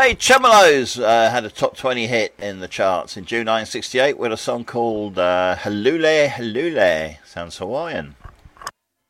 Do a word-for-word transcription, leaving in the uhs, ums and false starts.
Hey, Tremeloes uh, had a top twenty hit in the charts in June nineteen sixty-eight with a song called uh, Halule Halule. Sounds Hawaiian.